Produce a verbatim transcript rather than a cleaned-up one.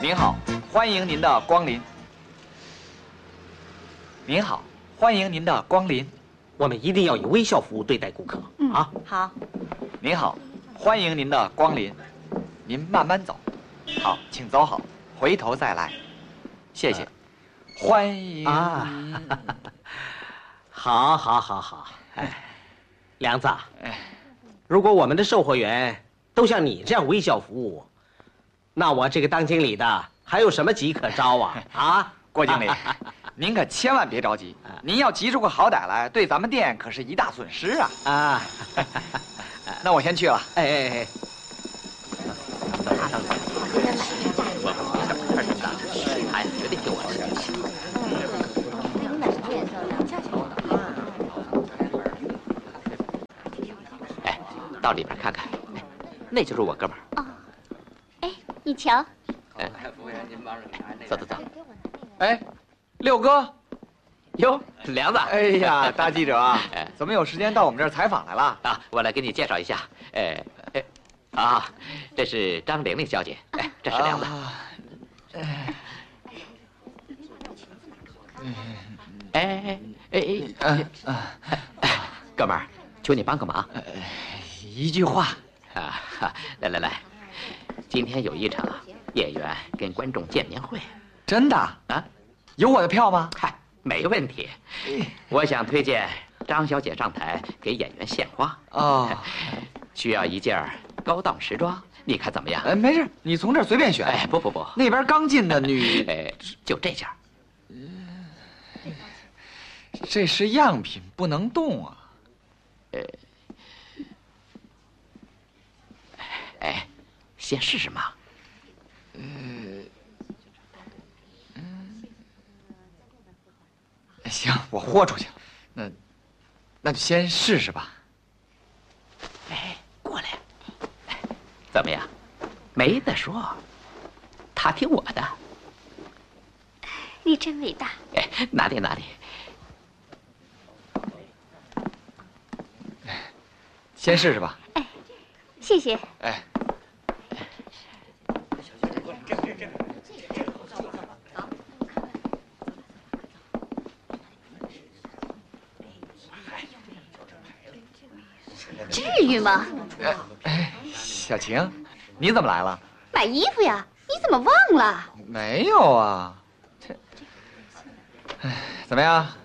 您好，欢迎您的光临。您好，欢迎您的光临。 我们一定要以微笑服务对待顾客。 嗯， 啊， 好。 您好，欢迎您的光临。您慢慢走。好，请走好，回头再来。谢谢。欢迎啊，好，好，好，好。哎，梁子， 哎， 如果我们的售货员都像你这样微笑服务，那我这个当经理的还有什么急可招啊？啊， 郭经理，您可千万别着急，您要急出个好歹来，对咱们店可是一大损失啊！ 啊， 那我先去了。 哎哎哎， 马上来。今天买这价格， 二十大，他呀绝对听我的。 你买什么颜色的？价钱多少？ 哎，到里边看看，哎，那就是我哥们儿。 哦，哎，你瞧， 哎，走走走。 哎，六哥， 哟，梁子。 哎呀，大记者啊哎， 怎么有时间到我们这儿采访来了？ 啊，我来给你介绍一下。哎哎，啊，这是张玲玲小姐，哎，这是梁子。 啊哎哎哎哎哎，哥们儿，求你帮个忙。 一句话。 啊，来来来，今天有一场演员跟观众见面会。 真的啊？ 有我的票吗？ 嗨，没问题。我想推荐张小姐上台给演员献花。 哦， 需要一件高档时装，你看怎么样？ 哎，没事，你从这儿随便选。 哎，不不不， 那边刚进的女， 哎，就这件。 这是样品，不能动啊。 呃，哎，先试试嘛。 呃，嗯，行，我豁出去了。那，那就先试试吧。 哎，过来，哎，怎么样？没得说，他听我的。 你真伟大。 哎，哪里哪里。 先试试吧。 哎，谢谢。 哎。 至于吗？ 哎哎，小晴，你怎么来了？ 买衣服呀？你怎么忘了？ 没有啊。这，哎，怎么样？